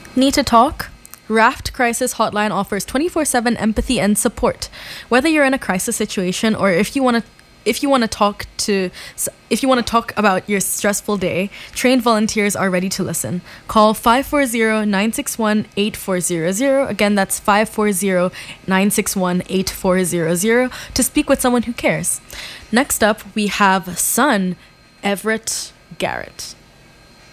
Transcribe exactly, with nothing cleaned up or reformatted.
Need to talk? Raft Crisis Hotline offers twenty-four seven empathy and support. Whether you're in a crisis situation or if you want to if you want to talk to if you want to talk about your stressful day, trained volunteers are ready to listen. Call five four zero, nine six one, eight four zero zero. Again, that's five four zero, nine six one, eight four zero zero to speak with someone who cares. Next up, we have son Everett Garrett.